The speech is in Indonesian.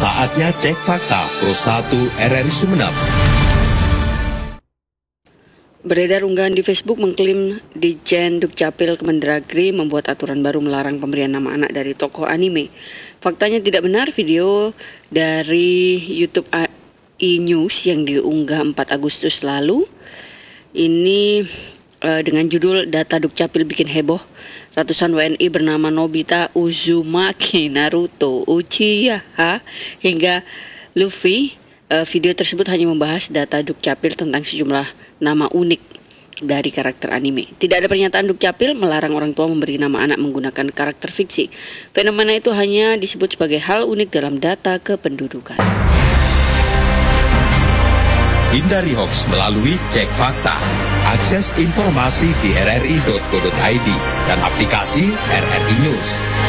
Saatnya cek fakta Pro 1 RRI Sumeneb. Beredar unggahan di Facebook mengklaim Ditjen Dukcapil Kemendagri membuat aturan baru melarang pemberian nama anak dari tokoh anime. Faktanya tidak benar. Video dari YouTube iNews yang diunggah 4 Agustus lalu ini dengan judul Data Dukcapil Bikin Heboh. Ratusan WNI bernama Nobita, Uzumaki, Naruto, Uchiha, hingga Luffy. Video tersebut hanya membahas data Dukcapil tentang sejumlah nama unik dari karakter anime. Tidak ada pernyataan Dukcapil melarang orang tua memberi nama anak menggunakan karakter fiksi. Fenomena itu hanya disebut sebagai hal unik dalam data kependudukan. Hindari hoaks melalui cek fakta. Akses informasi di rri.co.id dan aplikasi RRI News.